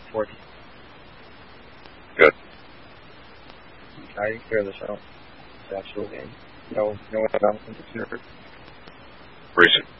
40. Good. I can clear this out. It's absolutely no else than consider it. Reason.